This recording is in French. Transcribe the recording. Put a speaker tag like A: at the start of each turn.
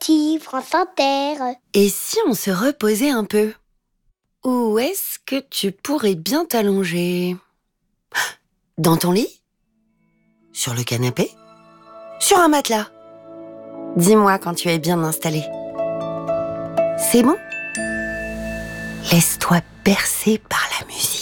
A: Petit, France Inter.
B: Et si on se reposait un peu? Où est-ce que tu pourrais bien t'allonger? Dans ton lit? Sur le canapé? Sur un matelas? Dis-moi quand tu es bien installé. C'est bon? Laisse-toi bercer par la musique.